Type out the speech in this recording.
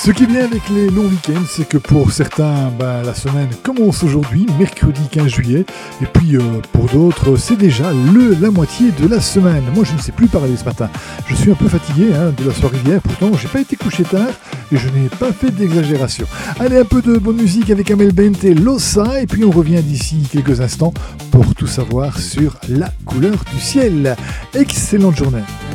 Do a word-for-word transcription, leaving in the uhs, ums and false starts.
Ce qui est bien avec les longs week-ends, c'est que pour certains, ben, la semaine commence aujourd'hui, mercredi quinze juillet, et puis euh, pour d'autres, c'est déjà le, la moitié de la semaine. Moi, je ne sais plus parler ce matin. Je suis un peu fatigué hein, de la soirée d'hier, pourtant, j'ai pas été couché tard et je n'ai pas fait d'exagération. Allez, un peu de bonne musique avec Amel Bent et Lossa, et puis on revient d'ici quelques instants pour tout savoir sur la couleur du ciel. Excellente journée.